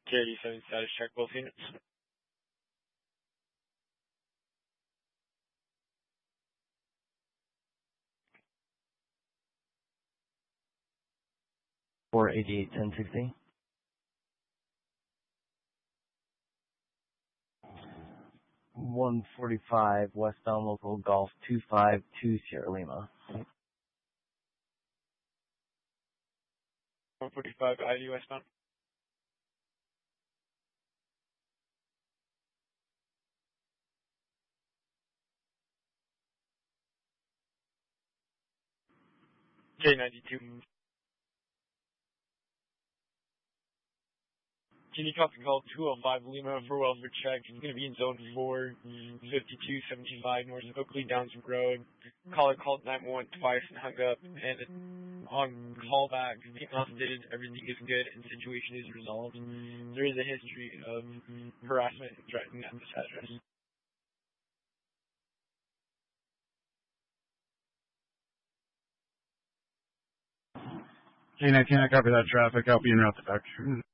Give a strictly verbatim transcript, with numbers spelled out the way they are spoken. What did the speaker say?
K eighty-seven status check both units. four eighty-eight ten sixty. one forty-five westbound local Golf two five two Sierra Lima. one forty-five I D westbound. K ninety-two. Can you copy call two oh five Lima for welfare check? It's going to be in zone four, fifty-two seventy-five north of Oakley Downs Road. Caller called nine one one twice and hung up, and on callback, he stated everything is good and the situation is resolved. There is a history of harassment and threatening at this address. K nineteen, I copy that traffic. I'll be en route to back.